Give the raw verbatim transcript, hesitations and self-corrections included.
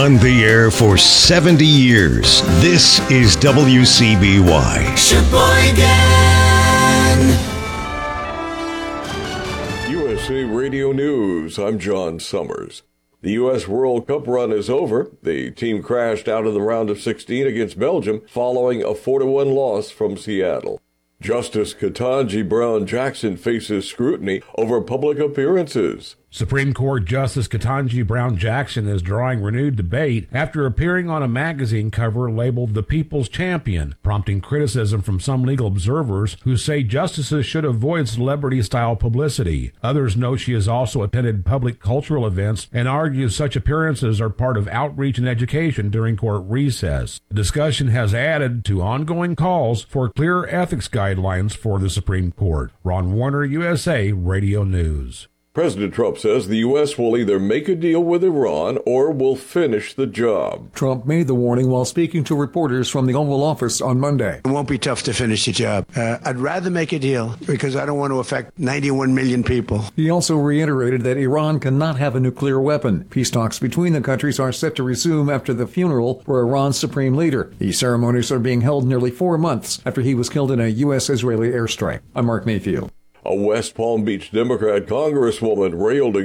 On the air for seventy years, this is W C B Y. Sheboygan! U S A Radio News, I'm John Summers. The U S World Cup run is over. The team crashed out of the round of sixteen against Belgium following a four to one loss from Seattle. Justice Ketanji Brown Jackson faces scrutiny over public appearances. Supreme Court Justice Ketanji Brown Jackson is drawing renewed debate after appearing on a magazine cover labeled The People's Champion, prompting criticism from some legal observers who say justices should avoid celebrity-style publicity. Others note she has also attended public cultural events and argues such appearances are part of outreach and education during court recess. The discussion has added to ongoing calls for clear ethics guidelines for the Supreme Court. Ron Warner, U S A Radio News. President Trump says the U S will either make a deal with Iran or will finish the job. Trump made the warning while speaking to reporters from the Oval Office on Monday. It won't be tough to finish the job. Uh, I'd rather make a deal because I don't want to affect ninety-one million people. He also reiterated that Iran cannot have a nuclear weapon. Peace talks between the countries are set to resume after the funeral for Iran's supreme leader. These ceremonies are being held nearly four months after he was killed in a U S-Israeli airstrike. I'm Mark Mayfield. A West Palm Beach Democrat congresswoman railed